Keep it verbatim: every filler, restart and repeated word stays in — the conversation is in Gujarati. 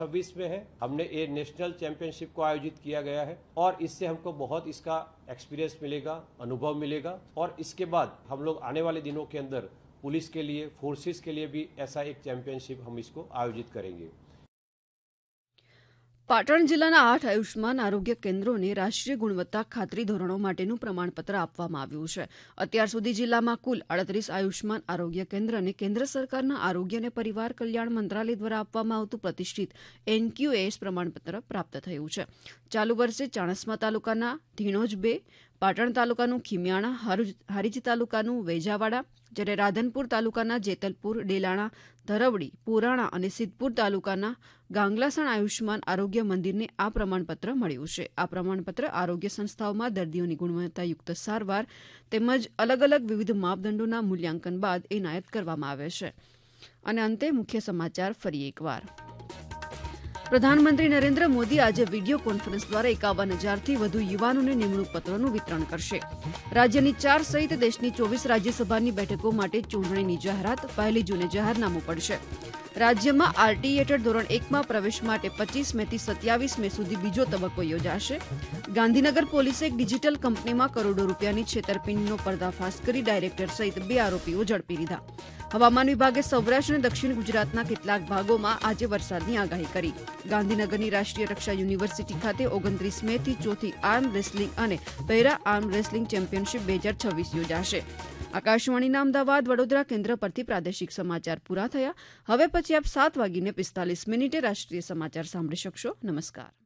छब्बीस में है, हमने ये नेशनल चैंपियनशिप को आयोजित किया गया है और इससे हमको बहुत इसका एक्सपीरियंस मिलेगा, अनुभव मिलेगा और इसके बाद हम लोग आने वाले दिनों के अंदर पुलिस के लिए, फोर्सेस के लिए भी ऐसा एक चैंपियनशिप हम इसको आयोजित करेंगे। પાટણ જિલ્લાના આઠ આયુષ્માન આરોગ્ય કેન્દ્રોને રાષ્ટ્રીય ગુણવત્તા ખાતરી ધોરણો માટેનું પ્રમાણપત્ર આપવામાં આવ્યું છે. અત્યાર સુધી જિલ્લામાં કુલ આડત્રીસ આયુષ્માન આરોગ્ય કેન્દ્રને કેન્દ્ર સરકારના આરોગ્ય અને પરિવાર કલ્યાણ મંત્રાલય દ્વારા આપવામાં આવતું પ્રતિષ્ઠિત એનક્યુએએસ પ્રમાણપત્ર પ્રાપ્ત થયું છે. ચાલુ વર્ષે ચાણસ્મા તાલુકાના ધીણોજ બે, પાટણ તાલુકાનું ખીમિયાણા, હારીજ તાલુકાનું વેજાવાડા, જ્યારે રાધનપુર તાલુકાના જેતલપુર, ડેલાણા, ધરવડી, પુરાણા અને સિદ્ધપુર તાલુકાના ગાંગલાસણ આયુષ્માન આરોગ્ય મંદિરને આ પ્રમાણપત્ર મળ્યું છે. આ પ્રમાણપત્ર આરોગ્ય સંસ્થાઓમાં દર્દીઓની ગુણવત્તાયુક્ત સારવાર તેમજ અલગ અલગ વિવિધ માપદંડોના મૂલ્યાંકન બાદ એનાયત કરવામાં આવે છે. અને અંતે મુખ્ય સમાચાર ફરી એકવાર. પ્રધાનમંત્રી નરેન્દ્ર મોદી આજે વિડીયો કોન્ફરન્સ દ્વારા એકાવન હજારથી વધુ યુવાનોને નિમણૂક પત્રોનું વિતરણ કરશે. રાજ્યની ચાર સહિત દેશની ચોવીસ રાજ્યસભાની બેઠકો માટે ચૂંટણીની જાહેરાત પહેલી જૂને જાહેરનામું પડશે. રાજ્યમાં આરટી હેઠળ ધોરણ એકમાં પ્રવેશ માટે પચીસ મેથી સત્યાવીસ મે સુધી બીજો તબક્કો યોજાશે. ગાંધીનગર પોલીસે એક ડિજિટલ કંપનીમાં કરોડો રૂપિયાની છેતરપિંડીનો પર્દાફાશ કરી ડાયરેક્ટર સહિત બે આરોપીઓ ઝડપી લીધા. હવામાન વિભાગે સૌરાષ્ટ્ર અને દક્ષિણ ગુજરાતના કેટલાક ભાગોમાં આજે વરસાદની આગાહી કરી. ગાંધીનગરની રાષ્ટ્રીય રક્ષા યુનિવર્સિટી ખાતે ઓગણત્રીસ મે થી ચોથી આર્મ રેસલિંગ અને પેરા આર્મ રેસલિંગ ચેમ્પિયનશિપ બે હજાર છવ્વીસ યોજાશે. આકાશવાણીના અમદાવાદ વડોદરા કેન્દ્ર પરથી પ્રાદેશિક સમાચાર પૂરા થયા. હવે પછી આપ સાત વાગીને પિસ્તાલીસ મિનિટે રાષ્ટ્રીય સમાચાર સાંભળી શકશો. નમસ્કાર.